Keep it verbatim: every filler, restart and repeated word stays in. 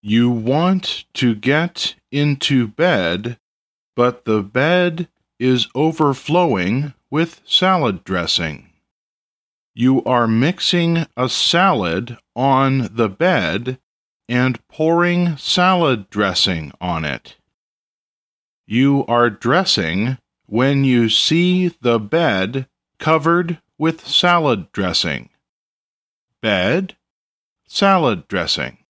You want to get into bed, but the bed is overflowing with salad dressing. You are mixing a salad on the bed and pouring salad dressing on it. You are dressing when you see the bed covered with salad dressing. Bed, salad dressing.